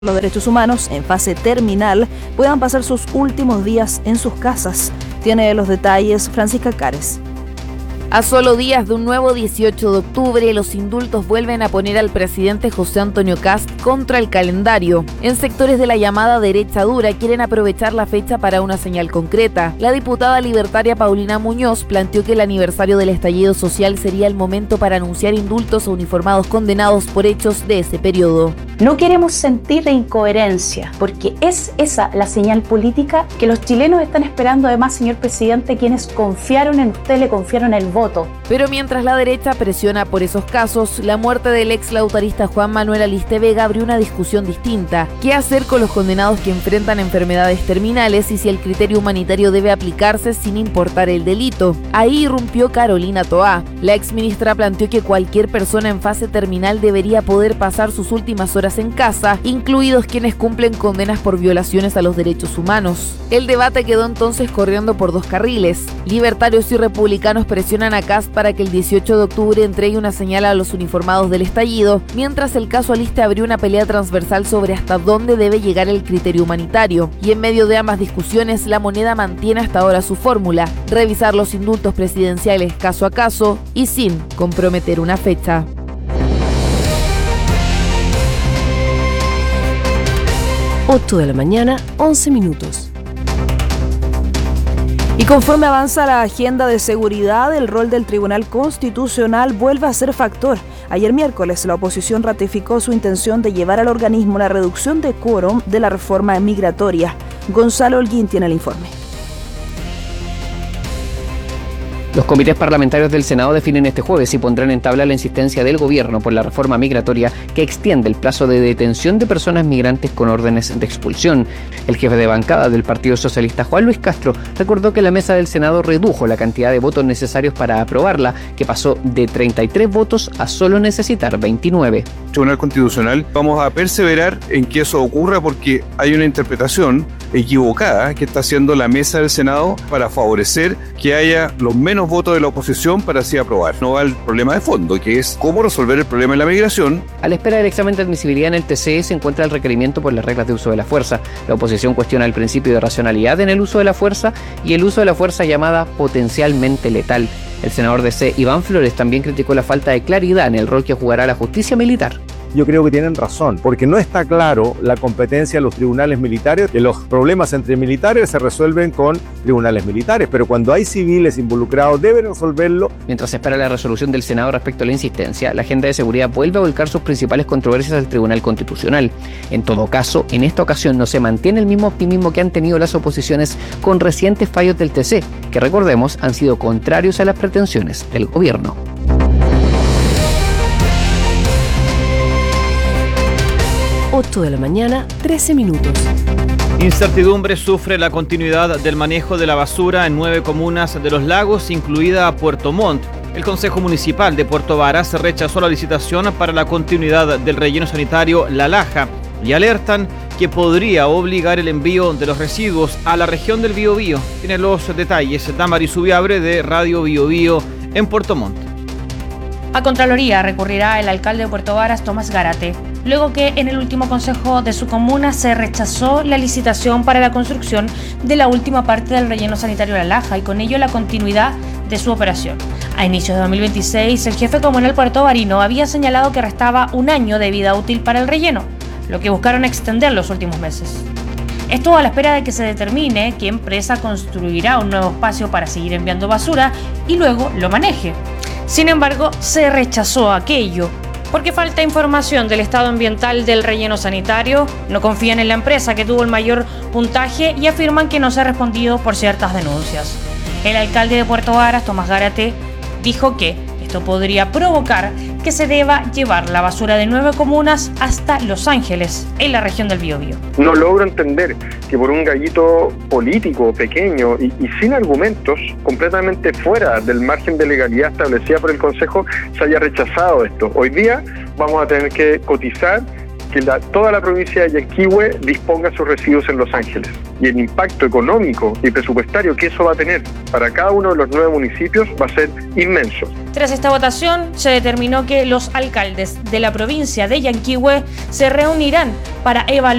los derechos humanos en fase terminal puedan pasar sus últimos días en sus casas. Tiene los detalles Francisca Cares. A solo días de un nuevo 18 de octubre, los indultos vuelven a poner al presidente José Antonio Kast contra el calendario. En sectores de la llamada derecha dura quieren aprovechar la fecha para una señal concreta. La diputada libertaria Paulina Muñoz planteó que el aniversario del estallido social sería el momento para anunciar indultos a uniformados condenados por hechos de ese periodo. No queremos sentir la incoherencia, porque es esa la señal política que los chilenos están esperando. Además, señor presidente, quienes confiaron en usted, le confiaron el voto. Pero mientras la derecha presiona por esos casos, la muerte del ex lautarista Juan Manuel Aliste Vega abrió una discusión distinta. ¿Qué hacer con los condenados que enfrentan enfermedades terminales y si el criterio humanitario debe aplicarse sin importar el delito? Ahí irrumpió Carolina Toá. La exministra planteó que cualquier persona en fase terminal debería poder pasar sus últimas horas en casa, incluidos quienes cumplen condenas por violaciones a los derechos humanos. El debate quedó entonces corriendo por dos carriles. Libertarios y republicanos presionan a Kast para que el 18 de octubre entregue una señal a los uniformados del estallido, mientras el caso Aliste abrió una pelea transversal sobre hasta dónde debe llegar el criterio humanitario. Y en medio de ambas discusiones, la moneda mantiene hasta ahora su fórmula: revisar los indultos presidenciales caso a caso y sin comprometer una fecha. 8 de la mañana, 11 minutos. Y conforme avanza la agenda de seguridad, el rol del Tribunal Constitucional vuelve a ser factor. Ayer miércoles, la oposición ratificó su intención de llevar al organismo la reducción de quórum de la reforma migratoria. Gonzalo Holguín tiene el informe. Los comités parlamentarios del Senado definen este jueves si pondrán en tabla la insistencia del gobierno por la reforma migratoria que extiende el plazo de detención de personas migrantes con órdenes de expulsión. El jefe de bancada del Partido Socialista, Juan Luis Castro, recordó que la mesa del Senado redujo la cantidad de votos necesarios para aprobarla, que pasó de 33 votos a solo necesitar 29. Tribunal Constitucional, vamos a perseverar en que eso ocurra porque hay una interpretación equivocada que está haciendo la mesa del Senado para favorecer que haya los menos votos de la oposición para así aprobar. No va al problema de fondo, que es cómo resolver el problema de la migración. A la espera del examen de admisibilidad en el TCE se encuentra el requerimiento por las reglas de uso de la fuerza. La oposición cuestiona el principio de racionalidad en el uso de la fuerza y el uso de la fuerza llamada potencialmente letal. El senador DC, Iván Flores, también criticó la falta de claridad en el rol que jugará la justicia militar. Yo creo que tienen razón, porque no está claro la competencia de los tribunales militares, que los problemas entre militares se resuelven con tribunales militares, pero cuando hay civiles involucrados deben resolverlo. Mientras se espera la resolución del Senado respecto a la insistencia, la agenda de seguridad vuelve a volcar sus principales controversias al Tribunal Constitucional. En todo caso, en esta ocasión no se mantiene el mismo optimismo que han tenido las oposiciones con recientes fallos del TC, que recordemos han sido contrarios a las pretensiones del gobierno. 8 de la mañana, 13 minutos. Incertidumbre sufre la continuidad del manejo de la basura en 9 comunas de Los Lagos, incluida Puerto Montt. El Consejo Municipal de Puerto Varas rechazó la licitación para la continuidad del relleno sanitario La Laja y alertan que podría obligar el envío de los residuos a la región del Biobío. Tiene los detalles Damaris Ubiabre de Radio Biobío en Puerto Montt. A Contraloría recurrirá el alcalde de Puerto Varas, Tomás Gárate, luego que en el último consejo de su comuna se rechazó la licitación para la construcción de la última parte del relleno sanitario La Laja y con ello la continuidad de su operación. A inicios de 2026, el jefe comunal puertovarino había señalado que restaba un año de vida útil para el relleno, lo que buscaron extender los últimos meses. Esto a la espera de que se determine qué empresa construirá un nuevo espacio para seguir enviando basura y luego lo maneje. Sin embargo, se rechazó aquello porque falta información del estado ambiental del relleno sanitario, no confían en la empresa que tuvo el mayor puntaje y afirman que no se ha respondido por ciertas denuncias. El alcalde de Puerto Varas, Tomás Gárate, dijo que esto podría provocar que se deba llevar la basura de 9 comunas hasta Los Ángeles, en la región del Biobío. No logro entender que por un gallito político pequeño y sin argumentos, completamente fuera del margen de legalidad establecida por el Consejo, se haya rechazado esto. Hoy día vamos a tener que cotizar que toda la provincia de Yanquihue disponga sus residuos en Los Ángeles. Y el impacto económico y presupuestario que eso va a tener para cada uno de los 9 municipios va a ser inmenso. Tras esta votación, se determinó que los alcaldes de la provincia de Yanquihue se reunirán para evaluar